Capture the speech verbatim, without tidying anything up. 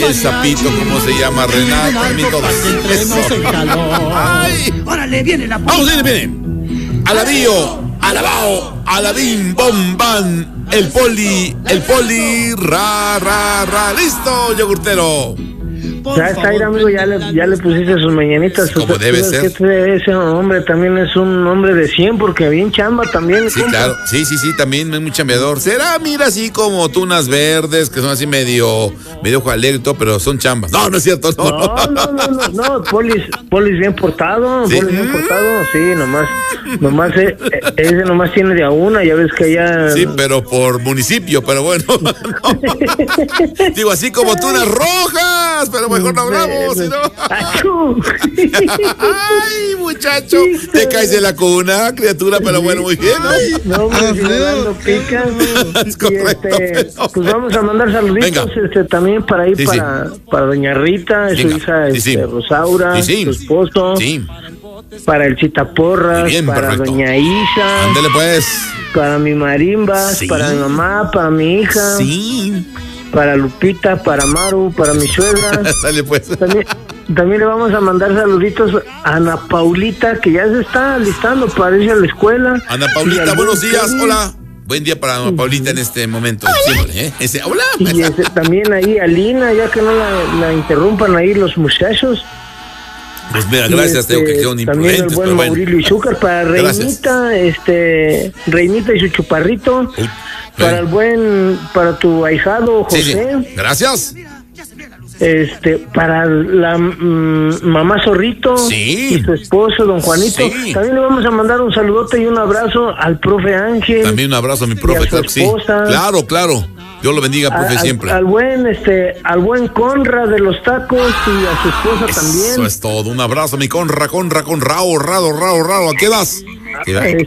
el sapito, ¿cómo se llama? Renato, a mí todas. Ay. Órale, viene la Vamos, viene, viene. Alabío, alabao, alabim, bomban, el poli, el poli, ra, ra, ra. Listo, yogurtero. Ya está, amigo, ya le, ya le pusiste sus mañanitas. Como debe ser. Este, ese hombre también es un hombre de cien, porque bien chamba también. Sí, compa. Claro, sí, sí, sí, también es muy chambeador. Será, mira, así como tunas verdes, que son así medio, medio ojo alegre, pero son chambas. No, no es cierto, no. No, no, no, no, no, no polis, polis bien portado, ¿sí? Polis bien portado, sí, nomás, nomás, eh, ese nomás tiene de a una, ya ves que allá. Sí, pero por municipio, pero bueno. No. Digo, así como tunas rojas, pero mejor no hablamos, ¿sí, no? Ay, muchacho, te caes de la cuna, criatura, pero bueno, muy bien, ¿no? No, hombre, si me dan lo pica. Es correcto, este, pero... Pues vamos a mandar saluditos este, también para ir sí, para, sí. para doña Rita, su Venga. hija sí, este, sí. Rosaura, sí, sí. su esposo, sí. para el Chitaporras, Bien, para perfecto. doña Isa, ándele pues, para mi marimba, sí. para mi mamá, para mi hija, sí. para Lupita, para Maru, para mi suegra. Dale pues. También, también le vamos a mandar saluditos a Ana Paulita, que ya se está listando para irse a la escuela. Ana Paulita, Y buenos días, Kevin. hola. Buen día para Ana Paulita en este momento. Siempre, ¿eh? Ese, hola. Y este, también ahí a Lina, ya que no la, la interrumpan ahí los muchachos. Pues mira, gracias, este, tengo que son también el imprudentes, buen pero bueno. Maurilio Izúcar, para Reinita, este, Reinita y su chuparrito, Uy, para el buen, para tu ahijado José, sí, sí. Gracias. este, para la mm, mamá Zorrito Sí. y su esposo don Juanito. Sí. También le vamos a mandar un saludote y un abrazo al profe Ángel. También un abrazo a mi profe, y a su claro que sí. esposa. Claro, claro. Dios lo bendiga, profe, al, siempre. al buen este al buen Conra de los tacos y a su esposa Eso también. es todo. Un abrazo, mi conra, conra, conra, rao, raro, raro, raro. ¿A qué vas? ¿Qué vas? Este,